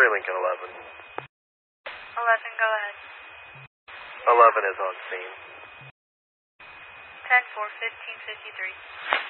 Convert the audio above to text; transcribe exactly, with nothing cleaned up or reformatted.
three Lincoln eleven. eleven, go ahead. eleven is on scene. ten four, fifteen fifty-three.